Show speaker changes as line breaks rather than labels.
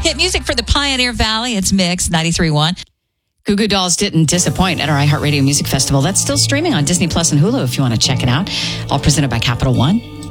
Hit music for the Pioneer Valley. It's Mix 93.1.
Goo Goo Dolls didn't disappoint at our iHeartRadio Music Festival. That's still streaming on Disney Plus and Hulu if you want to check it out. All presented by Capital One.